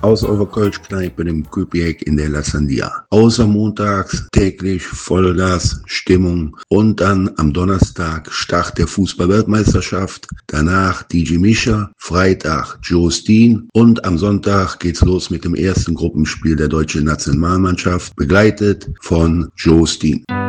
aus eurer Kölschkneipe im Küpiek in der La Sandia. Außer montags täglich Vollgas, Stimmung und dann am Donnerstag Start der Fußball-Weltmeisterschaft, danach DJ Mischa, Freitag Joe Steen und am Sonntag geht's los mit dem ersten Gruppenspiel der deutschen Nationalmannschaft, begleitet von Joe Steen.